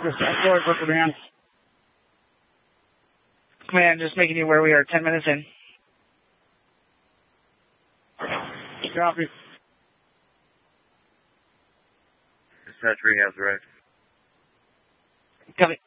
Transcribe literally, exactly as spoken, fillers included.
Just forward for command. Command, just making you aware we are ten minutes in. Copy. Dispatch rehab's right. Copy.